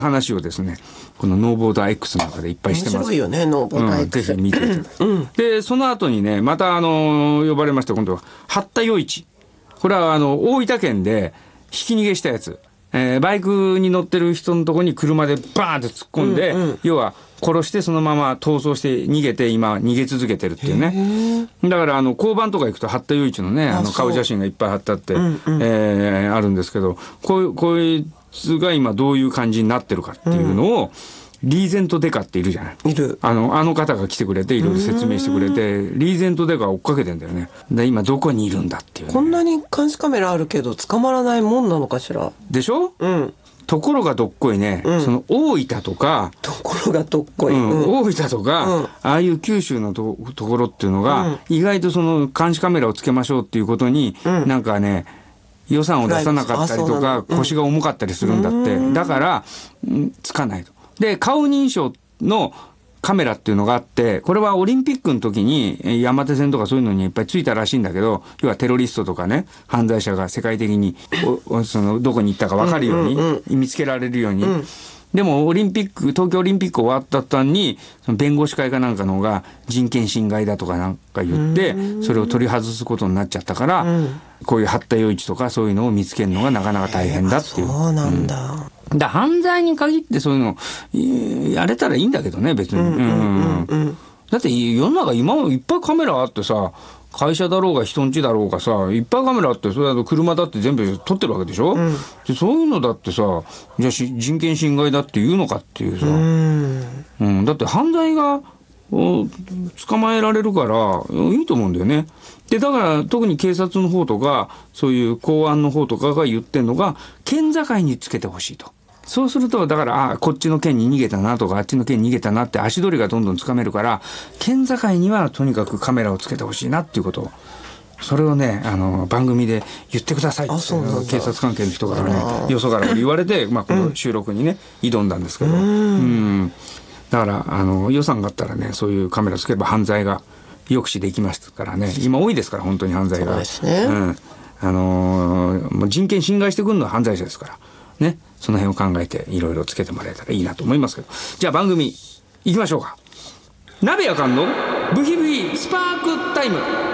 話をですね、このノーボーダー X の中でいっぱいしてます。 面白いよね、ノーボーダー X。 ぜひ見ていただいて、でその後にね、また呼ばれまして、今度は八田余一。これは大分県でひき逃げしたやつ、バイクに乗ってる人のところに車でバーンって突っ込んで、要は殺してそのまま逃走して逃げて、今逃げ続けてるっていうね。だから交番とか行くと八田余一のね、顔写真がいっぱい貼ってあって、あるんですけど、こいつが今どういう感じになってるかっていうのを、リーゼントデカっているじゃない。 いる。 あの方が来てくれていろいろ説明してくれて、リーゼントデカ追っかけてんだよね。で今どこにいるんだっていう、ね、 こんなに監視カメラあるけど捕まらないもんなのかしら。 でしょ。ところがどっこいね、その大分とか、 ところがどっこい、 大分とか、ああいう九州のところっていうのが、意外とその監視カメラをつけましょうっていうことに、なんかね、予算を出さなかったりとか、腰が重かったりするんだって。だからつかないと。で顔認証のカメラっていうのがあって、これはオリンピックの時に山手線とかそういうのにいっぱいついたらしいんだけど、要はテロリストとかね、犯罪者が世界的にそのどこに行ったか分かるように、見つけられるように、でも東京オリンピック終わった途端にその弁護士会かなんかの方が人権侵害だとかなんか言って、それを取り外すことになっちゃったから、こういう八田余一とかそういうのを見つけるのがなかなか大変だっていう。 そうなんだ。 だ犯罪に限ってそういうのやれたらいいんだけどね、別に。だって世の中今もいっぱいカメラあってさ、会社だろうが人ん家だろうがさ、いっぱいカメラあって、それだと車だって全部撮ってるわけでしょ、でそういうのだってさ、じゃあ人権侵害だって言うのかっていうさ、だって犯罪が捕まえられるからいいと思うんだよね。でだから特に警察の方とかそういう公安の方とかが言ってるのが、県境につけてほしいと。そうするとだからこっちの県に逃げたなとかあっちの県に逃げたなって足取りがどんどんつかめるから、県境にはとにかくカメラをつけてほしいなっていうことを、それをね番組で言ってくださいって警察関係の人からね、よそから言われて、この収録にね挑んだんですけど、だから予算があったらね、そういうカメラつければ犯罪が抑止できますからね。今多いですから本当に犯罪が。そうですね。もう人権侵害してくるのは犯罪者ですからね。その辺を考えていろいろつけてもらえたらいいなと思いますけど、じゃあ番組行きましょうか。鍋やかんのブヒブヒスパークタイム。